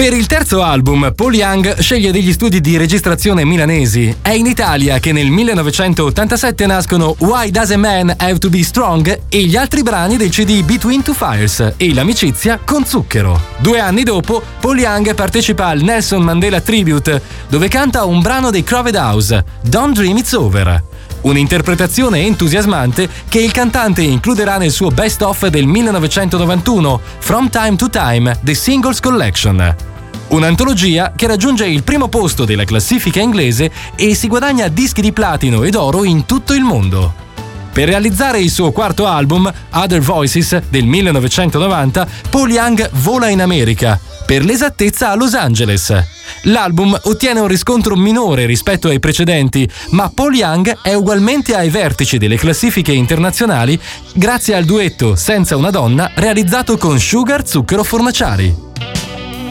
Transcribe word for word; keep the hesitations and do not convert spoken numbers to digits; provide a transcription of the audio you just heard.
Per il terzo album, Paul Young sceglie degli studi di registrazione milanesi. È in Italia che nel millenovecentottantasette nascono Why Does a Man Have to Be Strong e gli altri brani del C D Between Two Fires e l'amicizia con Zucchero. Due anni dopo, Paul Young partecipa al Nelson Mandela Tribute, dove canta un brano dei Crowded House, Don't Dream It's Over. Un'interpretazione entusiasmante che il cantante includerà nel suo best of del millenovecentonovantuno, From Time to Time, The Singles Collection. Un'antologia che raggiunge il primo posto della classifica inglese e si guadagna dischi di platino ed oro in tutto il mondo. Per realizzare il suo quarto album, Other Voices, del millenovecentonovanta, Paul Young vola in America, per l'esattezza a Los Angeles. L'album ottiene un riscontro minore rispetto ai precedenti, ma Paul Young è ugualmente ai vertici delle classifiche internazionali grazie al duetto Senza una donna realizzato con Sugar Zucchero Fornaciari.